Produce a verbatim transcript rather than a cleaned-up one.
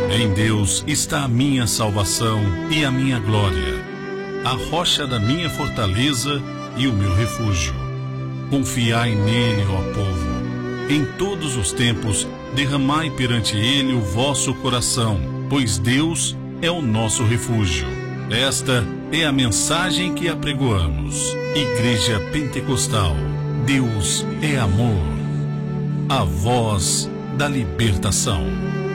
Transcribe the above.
Em Deus está a minha salvação e a minha glória, a rocha da minha fortaleza e o meu refúgio. Confiai nele, ó povo. Em todos os tempos, derramai perante ele o vosso coração, pois Deus é o nosso refúgio. Esta é a mensagem que apregoamos. Igreja Pentecostal. Deus é amor. A voz da libertação.